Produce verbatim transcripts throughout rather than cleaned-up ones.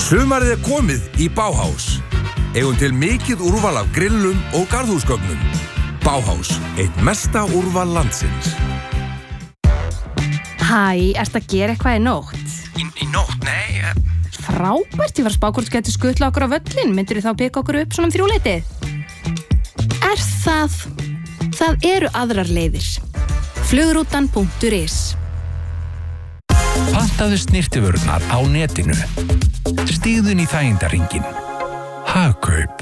Sumarið er komið í Bauhaus. Eigum til mikið úrval af grillum og garðhúsgögnum. Bauhaus, eitt mesta úrval landsins. Hæ, ertu að gera eitthvað í nótt? Í, í nótt, nei. Uh... Frábært, ég var að spá hvort gæti skutla okkur á völlin. Myndirðu þá pika okkur upp svona um þrjúleytið? Er það? Það eru aðrar leiðir. Flugrutan punktur is. Pantaðu snyrtivörurnar á netinu. Stígðu inn í þægindarhringinn. Hagkaup.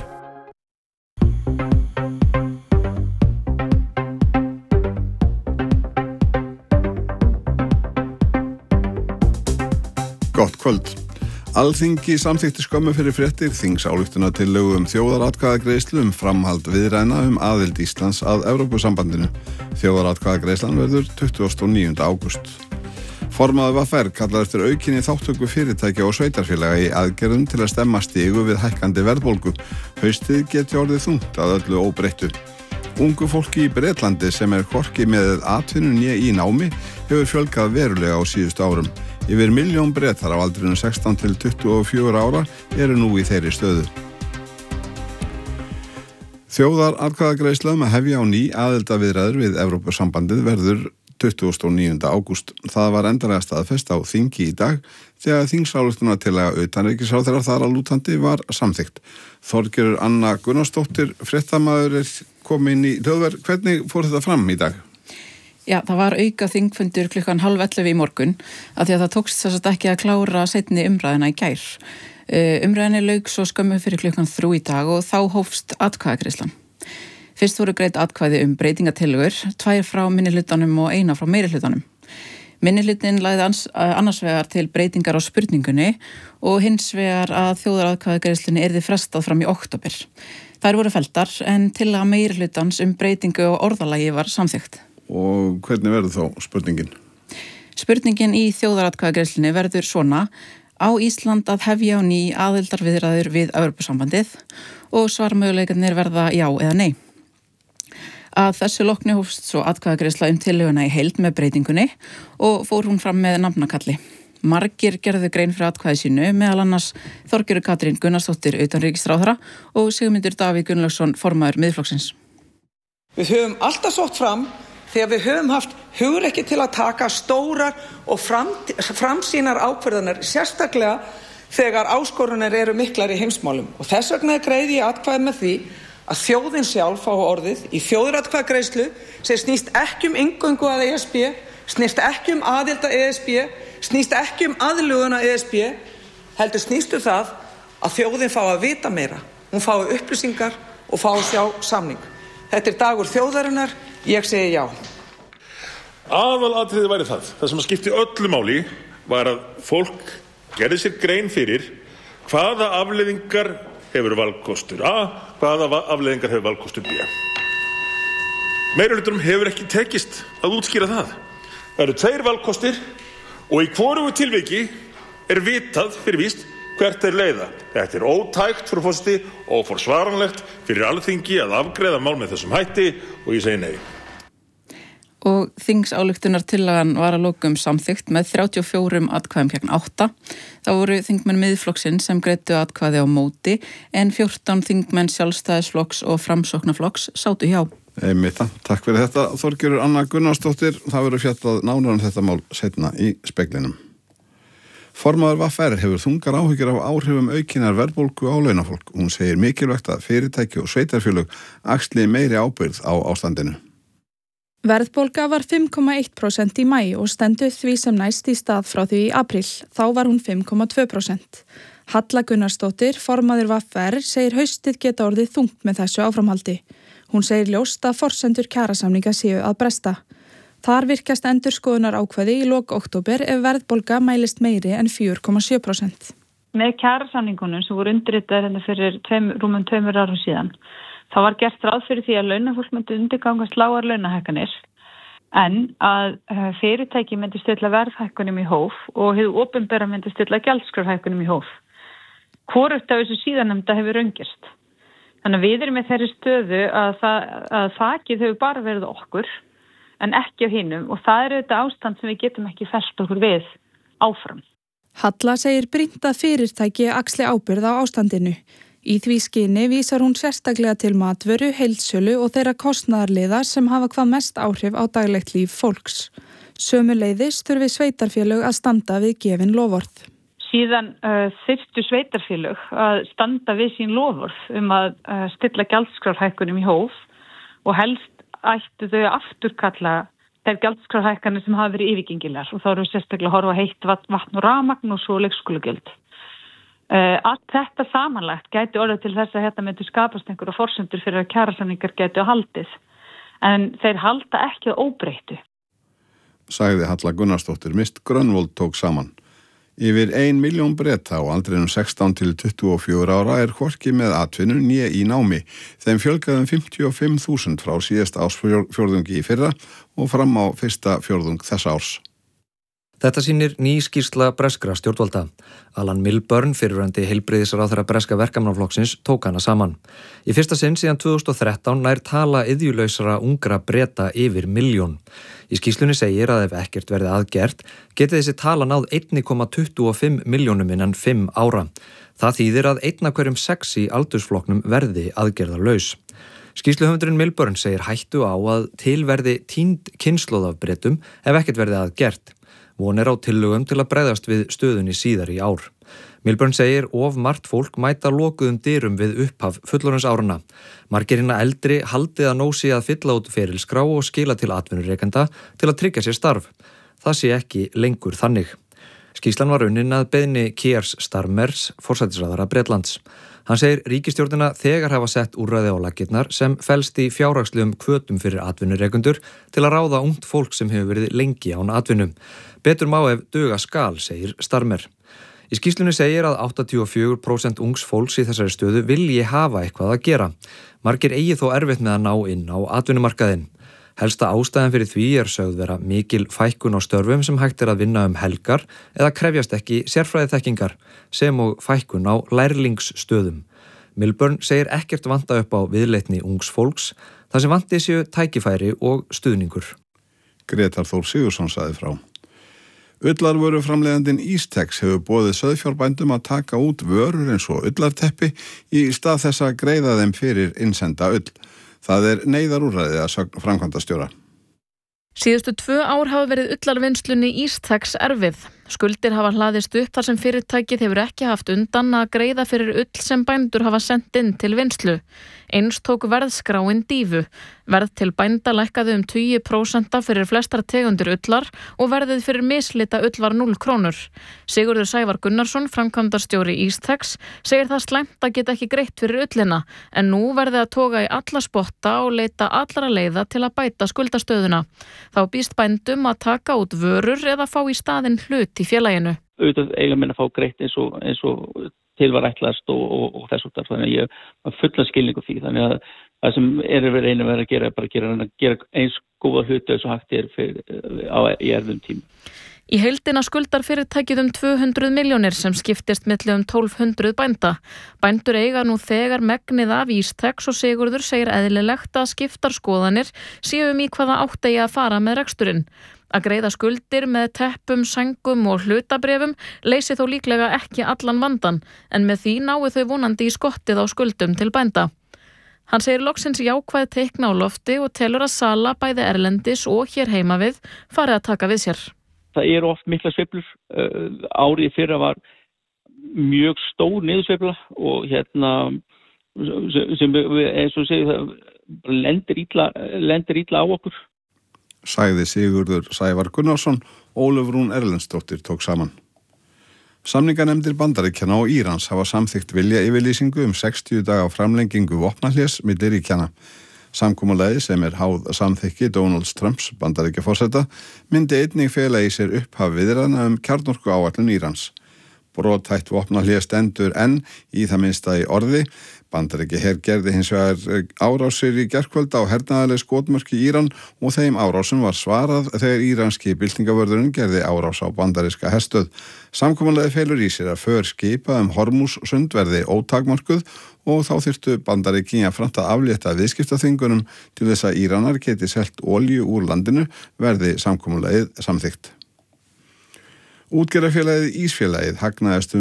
Gott kvöld. Alþingi samþykkti skömmu fyrir fréttir þingsályktunartillögu um þjóðaratkvæðagreiðslu um framhald viðræðna um aðild Íslands að Evrópusambandinu. Þjóðaratkvæðagreiðslan verður tuttugasta og níunda ágúst. Formaður V R kallar eftir aukinni þátttöku fyrirtækja og sveitarfélaga í aðgerðum til að stemma stigu við hækkandi verðbólgu. Haustið geti orðið þungt að öllu óbreyttu. Ungu fólki í Bretlandi sem er hvorki með atvinnu né í námi hefur fjölgað verulega á síðustu árum. Yfir milljón Bretar á aldrinum sextán til tuttugu og fjögurra ára eru nú í þeirri stöðu. Þjóðaratkvæðagreiðsla um að hefja á ný aðildarviðræður við Evrópusambandið verður tuttugasta og níunda ágúst. Það var endanlega staðfest á þingi í dag þegar þingsályktunartillaga utanríkisráðherra þar að lútandi var samþykkt. Þorgerður Anna Gunnarsdóttir, fréttamaður, er komin í hljóðver. Hvernig fór þetta fram í dag? Já, það var auka þingfundur klukkan hálf ellefu í morgun af því að það tókst þess að ekki að klára seinni umræðina í gær. Umræðinni lauk svo skömmu fyrir klukkan þrjú í dag og þá hófst atkvæðagreiðslan. Fyrst voru greidd atkvæði um breytingatillögur, tvær frá minnihlutanum og eina frá meirihlutanum. Minnihlutin lagði ans, annars vegar til breytingar á spurningunni og hins vegar að þjóðaratkvæðagreiðslunni yrði frestað fram í október. Þær voru felldar en til að meirihlutans um breytingu og orðalagi var samþykkt. Og hvernig verður þá spurningin? Spurningin í þjóðaratkvæðagreiðslunni verður svona: á Ísland að hefja á ný aðildarviðræður við Evrópusambandið og svarmöguleikarnir verða já eða nei. Að þessu loknu hófst svo atkvæðagreiðsla um tillöguna í heild með breytingunni og fór hún fram með nafnakalli. Margir gerðu grein fyrir atkvæði sínu, meðal annars Þorgerður Katrín Gunnarsdóttir utanríkisráðherra og Sigmundur Davíð Gunnlaugsson formaður Miðflokksins. Við höfum alltaf sótt fram þegar við höfum haft hugrekki til að taka stórar og fram, framsýnar ákvarðanir, sérstaklega þegar áskoranir eru miklar í heimsmálum. Og þess vegna greiði ég atkvæði með því að þjóðin sjálf fái orðið í þjóðaratkvæðagreiðslu sem snýst ekki um inngöngu að E S B, snýst ekki um aðild að E S B, snýst ekki um aðlögun að E S B, heldur snýstu það að þjóðin fái að vita meira. Hún fái upplýsingar og fái að sjá samning. Þetta er dagur þjóðarinnar, ég segi já. Aðalatriði væri það. Það sem skipti öllu máli var að fólk gerði sér grein fyrir hvaða afleiðingar hefur valkostur A, hvaða afleiðingar hefur valkostur B. Meirihlutanum hefur ekki tekist að útskýra það. Það eru tveir valkostir og í hvorugu tilviki er vitað fyrir víst hvert er leiða. Þetta er ótækt fyrir forseti og forsvaranlegt fyrir Alþingi að afgreiða mál með þessum hætti og ég segi nei. Og þingsályktunartillagan var að lokum samþykkt með þrjátíu og fjórum atkvæðum gegn átta. Það voru þingmenn Miðflokksins sem greiddu atkvæði á móti en fjórtán þingmenn Sjálfstæðisflokks og Framsóknarflokks sátu hjá. Einmitt, takk fyrir þetta. Þorgerður Anna Gunnarsdóttir, það verður fjallað nánar um þetta mál seinna í speglinum. Formaður V R hefur þungar áhyggjur af áhrifum aukinnar verðbólgu á launafólk. Hún segir mikilvægt að fyrirtæki og sveitarfélög axli meiri ábyrgð á ástandinu. Verðbólga var fimm komma eitt prósent í maí og stendur því sem næst í stað frá því í apríl. Þá var hún fimm komma tvö prósent. Halla Gunnarsdóttir, formaður V R, segir haustið geta orðið þungt með þessu áframhaldi. Hún segir ljóst að forsendur kjarasamninga séu að bresta. Þar virkast endurskoðunar ákvæði í lok október ef verðbólga mælist meiri en fjögur komma sjö prósent. Með kjarasamningunum sem voru undirritaðir hérna fyrir tveim, rúmum tveimur árum síðan, þá var gert ráð fyrir því að launafólk myndi undirgangast lágar launahækkanir en að fyrirtæki myndi stilla verðhækkunum í hóf og hið opinbera myndi stilla gjaldskrárhækkunum í hóf. Hvorugt af þessu síðarnefnda hefur raungerst. Þannig að við erum með þeirri stöðu að, það, að þakið hefur bara verið okkur en ekki af hinum og það er þetta ástand sem við getum ekki fellt okkur við áfram. Halla segir brýnt að fyrirtæki axli ábyrgð á ástandinu. Í því skyni vísar hún sérstaklega til matvöru, heildsölu og þeirra kostnaðarliða sem hafa hvað mest áhrif á daglegt líf fólks. Sömuleiðis þurfi sveitarfélög að standa við gefin loforð. Síðan uh, þyrftu sveitarfélög að standa við sín loforð um að uh, stilla gjaldskrárhækkunum í hóf og helst ættu þau að afturkalla þær gjaldskrárhækkanir sem hafa verið yfirgengilegar og þá eru við sérstaklega að horfa heitt vatn og rafmagn og svo leikskólagjöld. Uh, allt þetta samanlagt gæti orðið til þess að þetta myndi skapast einhverja forsendur fyrir að kjarasamningar gætu haldið, en þeir halda ekki að óbreyttu. Sagði Halla Gunnarsdóttir, Mist Grönvold tók saman. Yfir ein milljón Breta á aldrinum sextán til tuttugu og fjögurra ára er hvorki með atvinnu né í námi. Þeim fjölgaði um fimmtíu og fimm þúsund frá síðasta ársfjórðungi í fyrra og fram á fyrsta fjórðung þessa árs. Þetta sýnir ný skýrsla breskra stjórnvalda. Alan Milburn, fyrrverandi heilbrigðisráðherra breska verkamannaflokksins, tók hana saman. Í fyrsta sinn síðan tvö þúsund og þrettán nær tala iðjulausra ungra Breta yfir milljón. Í skýrslunni segir að ef ekkert verði aðgert, geti þessi tala náð einn komma tuttugu og fimm milljónum innan fimm ára. Það þýðir að einn af hverjum sex í aldursflokknum verði aðgerðarlaus. Skýrsluhöfundurinn Milburn segir hættu á að til verði týnd kynslóð af Bretum ef ekkert verði aðgert. Von er á tillögum til að bregðast við stöðunni síðar í ár. Milburn segir of margt fólk mæta lokuðum dyrum við upphaf fullorðinsárana. Margir hinna eldri haldið að nósi að fylla út ferilskrá og skila til atvinnurekenda til að tryggja sér starf. Það sé ekki lengur þannig. Skýrslan var unnin að beiðni Keir Starmers, forsætisráðherra Bretlands. Hann segir ríkisstjórnina þegar hafa sett úrræði á laggirnar sem felst í fjárhagslegum hvötum fyrir atvinnurekendur til að ráða ungt fólk sem hefur verið lengi án atvinnu. Betur má ef duga skal, segir Starmer. Í skýrslunni segir að áttatíu og fjögur prósent ungs fólks í þessari stöðu vilji hafa eitthvað að gera. Margir eigi þó erfitt með að ná inn á atvinnumarkaðinn. Helsta ástæðan fyrir því er sögð vera mikil fækkun á störfum sem hægt er að vinna um helgar eða krefjast ekki sérfræðiþekkingar sem og fækkun á lærlingsstöðum. Milburn segir ekkert vanta upp á viðleitni ungs fólks, þar sem vanti séu tækifæri og stuðningur. Gretar Þór Sigurðsson sagði frá. Ullarvöruframleiðandinn Ístex hefur boðið sauðfjárbændum að taka út vörur eins og ullarteppi í stað þess að greiða þeim fyrir innsenda ull. Það er neyðarúrræði að sögn framkvæmdastjóra. Síðustu tvö ár hafa verið ullarvinnslunni Ístex erfið. Skuldir hafa hlaðist upp þar sem fyrirtækið hefur ekki haft undan að greiða fyrir ull sem bændur hafa sent inn til vinnslu. Eins tók verðskráin dýfu. Verð til bænda lækkaði um tugi prósenta fyrir flestar tegundir ullar og verðið fyrir mislita ull var núll krónur. Sigurður Sævar Gunnarsson, framkvæmdastjóri Ístex, segir það slæmt að geta ekki greitt fyrir ullina, en nú verði að toga í alla spotta og leita allra leiða til að bæta skuldastöðuna. Þá býst bændum að taka út vörur eða fá í staðinn hlut í félaginu. Auðvitað eiga menn að fá greitt eins og, eins og til var ætlast og, og, og þess og þar. Þannig að ég har fulla skilningu því. Þannig að það sem er að reyna að gera er bara að gera, gera eins góða hluti eins og hægt er fyrir, á, í erfum tíma. Í heildina skuldar fyrirtækið um tvö hundruð milljónir sem skiptist milli um tólf hundruð bænda. Bændur eiga nú þegar megnið af Ístex og Sigurður segir eðlilegt að skiptar skoðanir séu um í hvaða átt eigi að fara með reksturinn. Að greiða skuldir með teppum, sængum og hlutabrefum leysi þó líklega ekki allan vandan, en með því náu þau vonandi í skottið á skuldum til bænda. Hann segir loksins jákvæð teikna á lofti og telur að sala bæði erlendis og hér heima við fari að taka við sér. Það eru oft mikla sveiflur. Árið fyrra var mjög stór niðursveifla og hérna sem eins og segir það lendir illa, lendir illa á okkur. Sagði Sigurður Sævar Gunnarsson, Ólöf Rún Erlendsdóttir tók saman. Samninganefndir Bandaríkjanna og Írans hafa samþykkt vilja yfirlýsingu um sextíu daga framlengingu vopnahlés milli ríkjanna. Samkomulagið sem er háð samþykki Donalds Trumps Bandaríkjaforseta myndi einnig fela í sér upphaf viðræðna um kjarnorkuáætlun Írans. Brothætt vopnahlé stendur enn í það minnsta í orði. Bandaríki her gerði hins vegar árásir í gærkvöld á hernaðarleg skotmörk í Íran og þeim árásum var svarað þegar íranski byltingavörðurinn gerði árás á bandaríska herstöð. Samkomulagið felur í sér að för skipa um Hormúzsund verði ótakmörkuð og þá þyrftu Bandaríki að framta aflétta viðskiptaþvingunum til þess að Íranar geti selt olíu úr landinu verði samkomulagið samþykkt. Útgerðarfélagið Ísfélagið hagnaðist um